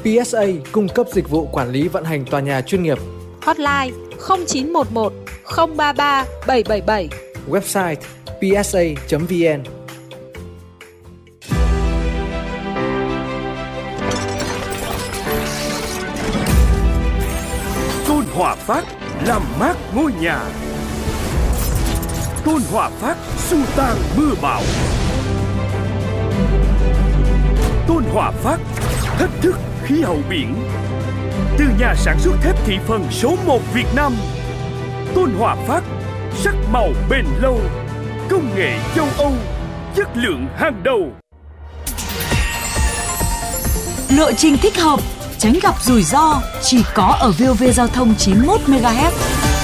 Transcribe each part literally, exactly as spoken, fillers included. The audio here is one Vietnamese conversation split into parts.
pê ét a cung cấp dịch vụ quản lý vận hành tòa nhà chuyên nghiệp. Hotline không chín một một không ba ba bảy bảy bảy. Website pê ét a chấm vê en. Tôn Hòa Phát làm mát ngôi nhà. Tôn Hòa Phát xua tan mưa bão. Tôn Hòa Phát thách thức khí hậu biển. Từ nhà sản xuất thép thị phần số một Việt Nam, Tôn Hòa Phát sắc màu bền lâu, công nghệ châu Âu, chất lượng hàng đầu. Lộ trình thích hợp, tránh gặp rủi ro chỉ có ở vê o vê Giao thông chín mươi mốt mê ga héc.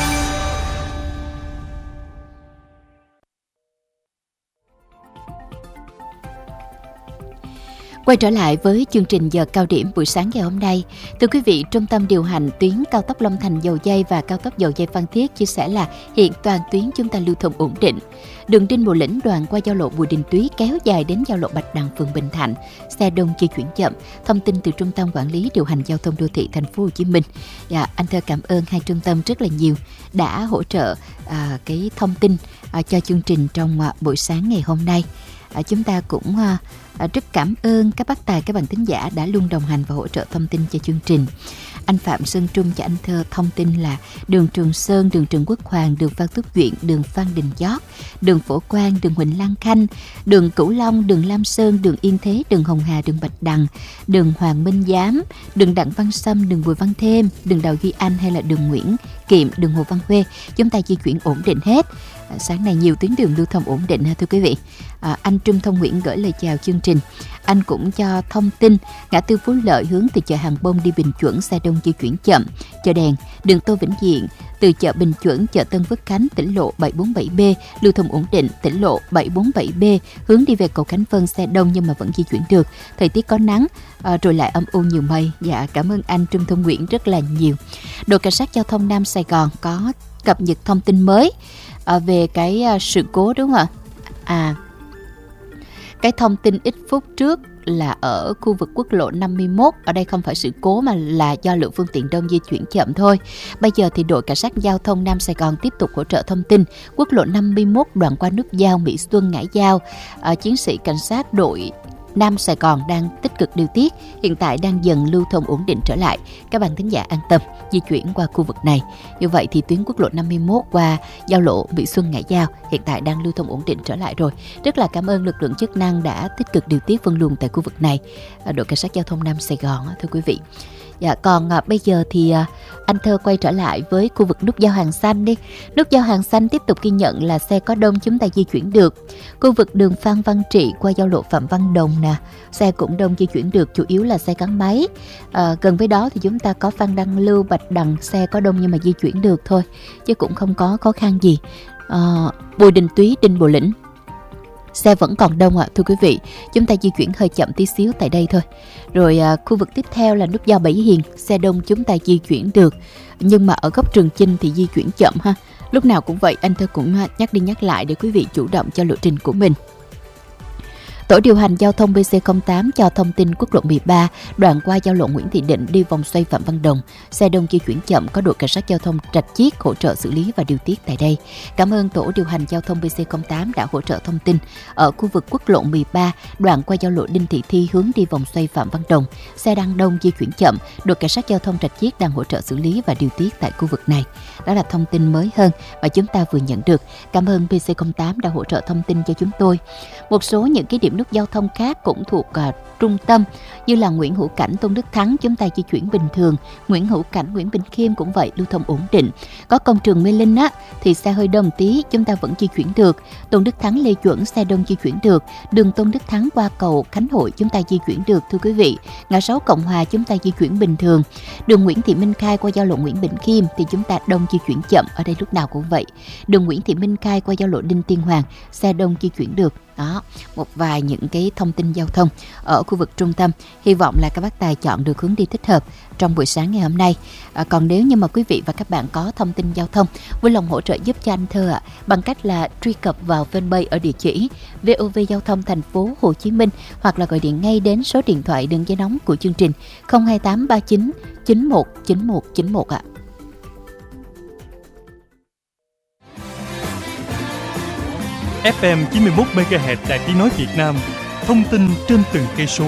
Quay trở lại với chương trình giờ cao điểm buổi sáng ngày hôm nay. Thưa quý vị, Trung tâm điều hành tuyến cao tốc Long Thành Dầu Giây và cao tốc Dầu Giây Phan Thiết chia sẻ là hiện toàn tuyến chúng ta lưu thông ổn định. Đường Đinh Bộ Lĩnh đoạn qua giao lộ Bùi Đình Túy kéo dài đến giao lộ Bạch Đằng, phường Bình Thạnh, xe đông di chuyển chậm. Thông tin từ Trung tâm Quản lý điều hành giao thông đô thị Thành phố Hồ Chí Minh. Dạ, anh Thơ cảm ơn hai trung tâm rất là nhiều đã hỗ trợ à, cái thông tin à, cho chương trình trong à, buổi sáng ngày hôm nay. À, chúng ta cũng à, à, rất cảm ơn các bác tài, các bạn thính giả đã luôn đồng hành và hỗ trợ thông tin cho chương trình. Anh Phạm Sơn Trung cho anh Thơ thông tin là đường Trường Sơn, đường Trần Quốc Hoàng, đường Phan Thúc Duyện, đường Phan Đình Giót, đường Phổ Quang, đường Huỳnh Lan Khanh, đường Cửu Long, đường Lam Sơn, đường Yên Thế, đường Hồng Hà, đường Bạch Đằng, đường Hoàng Minh Giám, đường Đặng Văn Sâm, đường Bùi Văn Thêm, đường Đào Duy Anh hay là đường Nguyễn Kiệm, đường Hồ Văn Huê, chúng ta di chuyển ổn định hết. À, sáng nay nhiều tuyến đường lưu thông ổn định ha thưa quý vị. À, anh Trung Thông Nguyễn gửi lời chào chương trình. Anh cũng cho thông tin ngã tư Phú Lợi hướng từ chợ Hàng Bông đi Bình Chuẩn xe đông di chuyển chậm. Chợ Đèn, đường Tô Vĩnh Diện từ chợ Bình Chuẩn chợ Tân Phước Khánh tỉnh lộ bảy bốn bảy B lưu thông ổn định. Tỉnh lộ bảy bốn bảy B hướng đi về cầu Khánh Vân xe đông nhưng mà vẫn di chuyển được. Thời tiết có nắng à, rồi lại âm u nhiều mây. Dạ, cảm ơn anh Trung Thông Nguyễn rất là nhiều. Đội cảnh sát giao thông Nam Sài Gòn có cập nhật thông tin mới à, về cái à, sự cố đúng không ạ? À, cái thông tin ít phút trước là ở khu vực quốc lộ năm mươi mốt, ở đây không phải sự cố mà là do lượng phương tiện đông di chuyển chậm thôi. Bây giờ thì đội cảnh sát giao thông Nam Sài Gòn tiếp tục hỗ trợ thông tin quốc lộ năm mươi mốt đoạn qua nút giao Mỹ Xuân Ngãi Giao. À, chiến sĩ cảnh sát đội Nam Sài Gòn đang tích cực điều tiết, hiện tại đang dần lưu thông ổn định trở lại. Các bạn thính giả an tâm di chuyển qua khu vực này. Như vậy thì tuyến quốc lộ năm mươi mốt qua giao lộ Mỹ Xuân Ngãi Giao hiện tại đang lưu thông ổn định trở lại rồi. Rất là cảm ơn lực lượng chức năng đã tích cực điều tiết phân luồng tại khu vực này. Đội cảnh sát giao thông Nam Sài Gòn thưa quý vị. Dạ, còn à, bây giờ thì à, anh Thơ quay trở lại với khu vực nút giao Hàng Xanh đi. Nút giao Hàng Xanh tiếp tục ghi nhận là xe có đông chúng ta di chuyển được. Khu vực đường Phan Văn Trị qua giao lộ Phạm Văn Đồng nè, xe cũng đông di chuyển được, chủ yếu là xe gắn máy. À, gần với đó thì chúng ta có Phan Đăng Lưu, Bạch Đằng, xe có đông nhưng mà di chuyển được thôi, chứ cũng không có khó khăn gì. À, Bùi Đình Túy, Đinh Bộ Lĩnh, xe vẫn còn đông ạ, à, thưa quý vị. Chúng ta di chuyển hơi chậm tí xíu tại đây thôi. Rồi à, khu vực tiếp theo là nút giao Bảy Hiền, xe đông chúng ta di chuyển được, nhưng mà ở góc Trường Chinh thì di chuyển chậm ha. Lúc nào cũng vậy, anh Thơ cũng nhắc đi nhắc lại để quý vị chủ động cho lộ trình của mình. Tổ điều hành giao thông bê xê không tám cho thông tin quốc lộ mười ba đoạn qua giao lộ Nguyễn Thị Định đi vòng xoay Phạm Văn Đồng, xe đông di chuyển chậm, có đội cảnh sát giao thông Rạch Chiếc hỗ trợ xử lý và điều tiết tại đây. Cảm ơn tổ điều hành giao thông bê xê không tám đã hỗ trợ thông tin ở khu vực quốc lộ mười ba đoạn qua giao lộ Đinh Thị Thi hướng đi vòng xoay Phạm Văn Đồng, xe đang đông di chuyển chậm, đội cảnh sát giao thông Rạch Chiếc đang hỗ trợ xử lý và điều tiết tại khu vực này. Đó là thông tin mới hơn mà chúng ta vừa nhận được. Cảm ơn bê xê không tám đã hỗ trợ thông tin cho chúng tôi. Một số những cái điểm nút giao thông khác cũng thuộc uh, trung tâm như là Nguyễn Hữu Cảnh, Tôn Đức Thắng chúng ta di chuyển bình thường. Nguyễn Hữu Cảnh, Nguyễn Bình Khiêm cũng vậy, lưu thông ổn định. Có công trường Mê Linh á thì xe hơi đông tí, chúng ta vẫn di chuyển được. Tôn Đức Thắng, Lê Duẩn xe đông di chuyển được. Đường Tôn Đức Thắng qua cầu Khánh Hội chúng ta di chuyển được thưa quý vị. Ngã sáu Cộng Hòa chúng ta di chuyển bình thường. Đường Nguyễn Thị Minh Khai qua giao lộ Nguyễn Bình Khiêm thì chúng ta đông di chuyển chậm, ở đây lúc nào cũng vậy. Đường Nguyễn Thị Minh Khai qua giao lộ Đinh Tiên Hoàng xe đông di chuyển được. Đó, một vài những cái thông tin giao thông ở khu vực trung tâm. Hy vọng là các bác tài chọn được hướng đi thích hợp trong buổi sáng ngày hôm nay. À, còn nếu như mà quý vị và các bạn có thông tin giao thông, vui lòng hỗ trợ giúp cho anh Thơ ạ, bằng cách là truy cập vào fanpage ở địa chỉ vê o vê Giao thông Thành phố Hồ Chí Minh, hoặc là gọi điện ngay đến số điện thoại đường dây nóng của chương trình không hai tám ba chín chín một chín một chín một ạ. ép em chín mươi mốt mê ga héc Đài Tiếng nói Việt Nam, thông tin trên từng cây số.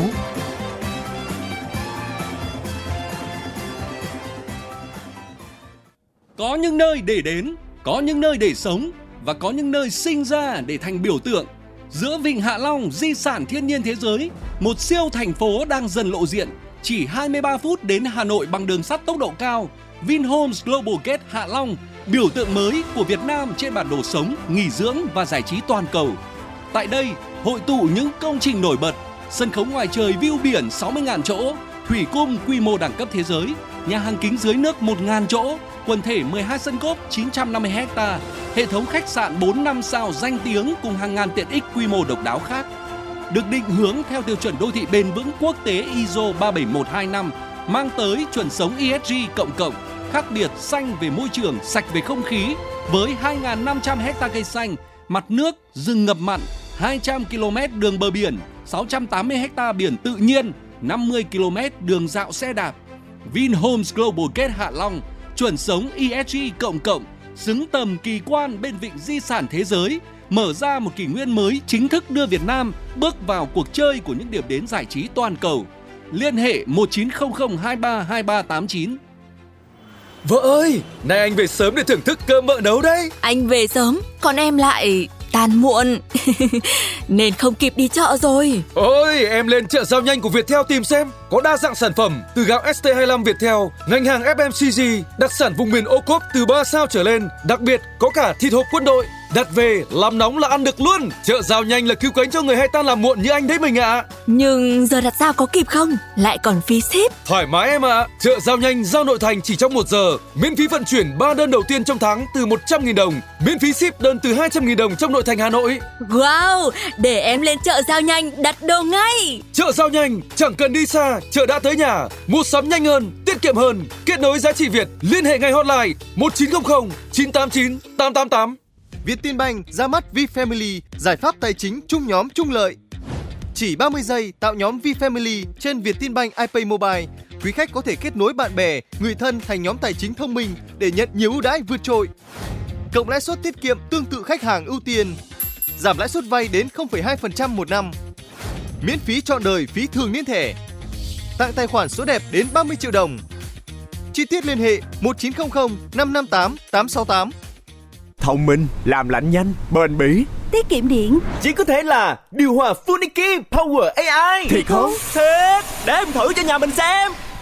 Có những nơi để đến, có những nơi để sống và có những nơi sinh ra để thành biểu tượng. Giữa Vịnh Hạ Long, di sản thiên nhiên thế giới, một siêu thành phố đang dần lộ diện. Chỉ hai mươi ba phút đến Hà Nội bằng đường sắt tốc độ cao. Vinhomes Global Gate Hạ Long, biểu tượng mới của Việt Nam trên bản đồ sống, nghỉ dưỡng và giải trí toàn cầu. Tại đây, hội tụ những công trình nổi bật, sân khấu ngoài trời view biển sáu mươi nghìn chỗ, thủy cung quy mô đẳng cấp thế giới, nhà hàng kính dưới nước một nghìn chỗ, quần thể mười hai sân golf chín trăm năm mươi héc ta, hệ thống khách sạn bốn năm sao danh tiếng cùng hàng ngàn tiện ích quy mô độc đáo khác. Được định hướng theo tiêu chuẩn đô thị bền vững quốc tế i ét o ba bảy một hai năm, mang tới chuẩn sống e ét giê cộng cộng, khác biệt xanh về môi trường, sạch về không khí, với hai nghìn năm trăm héc ta cây xanh, mặt nước, rừng ngập mặn, hai trăm ki lô mét đường bờ biển, sáu trăm tám mươi héc ta biển tự nhiên, năm mươi ki lô mét đường dạo xe đạp. Vinhomes Global Gate Hạ Long, chuẩn sống e ét giê cộng cộng, xứng tầm kỳ quan bên vịnh di sản thế giới, mở ra một kỷ nguyên mới chính thức đưa Việt Nam bước vào cuộc chơi của những điểm đến giải trí toàn cầu. Liên hệ một chín không không hai ba hai ba tám chín. Vợ ơi, nay anh về sớm để thưởng thức cơm vợ nấu đấy. Anh về sớm, còn em lại tan muộn nên không kịp đi chợ rồi. Ôi, em lên chợ giao nhanh của Viettel tìm xem, có đa dạng sản phẩm từ gạo ét tê hai mươi lăm Viettel, ngành hàng ép em xê giê, đặc sản vùng miền ô cốp từ ba sao trở lên, đặc biệt có cả thịt hộp quân đội. Đặt về làm nóng là ăn được luôn. Chợ giao nhanh là cứu cánh cho người hay tan làm muộn như anh đấy mình ạ. À. Nhưng giờ đặt giao có kịp không? Lại còn phí ship. Thoải mái em ạ. À. Chợ giao nhanh giao nội thành chỉ trong một giờ. Miễn phí vận chuyển ba đơn đầu tiên trong tháng từ một trăm nghìn đồng. Miễn phí ship đơn từ hai trăm nghìn đồng trong nội thành Hà Nội. Wow, để em lên chợ giao nhanh đặt đồ ngay. Chợ giao nhanh, chẳng cần đi xa, chợ đã tới nhà. Mua sắm nhanh hơn, tiết kiệm hơn. Kết nối giá trị Việt, liên hệ ngay hotline một chín không không chín tám chín tám tám tám. Vietinbank ra mắt VFamily, giải pháp tài chính chung nhóm chung lợi. Chỉ ba mươi giây tạo nhóm VFamily trên Vietinbank iPay Mobile. Quý khách có thể kết nối bạn bè, người thân thành nhóm tài chính thông minh để nhận nhiều ưu đãi vượt trội. Cộng lãi suất tiết kiệm tương tự khách hàng ưu tiên. Giảm lãi suất vay đến không phẩy hai phần trăm một năm. Miễn phí trọn đời phí thường niên thẻ. Tặng tài khoản số đẹp đến ba mươi triệu đồng. Chi tiết liên hệ một chín không không năm năm tám tám sáu tám. Thông minh, làm lạnh nhanh, bền bỉ, tiết kiệm điện. Chỉ có thể là điều hòa Funiki Power a i. Thiệt không? Thiệt, để em thử cho nhà mình xem.